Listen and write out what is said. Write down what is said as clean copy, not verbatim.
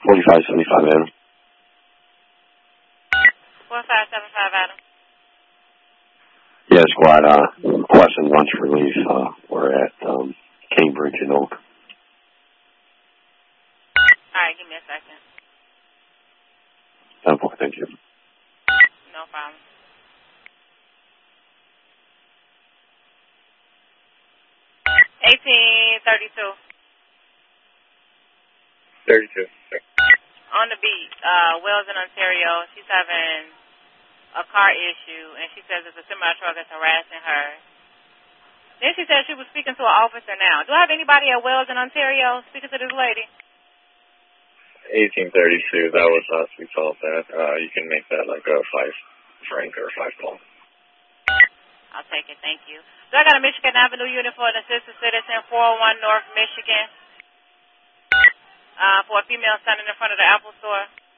4575 Adam. 4575 Adam. Yeah, squad, requesting lunch relief. We're at Cambridge and Oak. Alright, give me a second. Thank you. No problem. $18.32. 32. On the beat, Wells in Ontario. She's having a car issue, and she says it's a semi-truck that's harassing her. Then she said she was speaking to an officer now. Do I have anybody at Wells in Ontario speaking to this lady? 1832, that was us. We called that. You can make that like a 5 franc or 5 call. I'll take it, thank you. So I got a Michigan Avenue unit for an assisted citizen, 401 North Michigan, for a female standing in front of the Apple store.